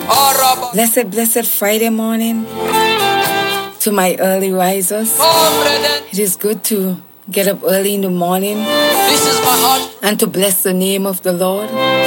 Blessed Friday morning to my early risers. It is good to get up early in the morning This is my heart. and to bless the name of the Lord.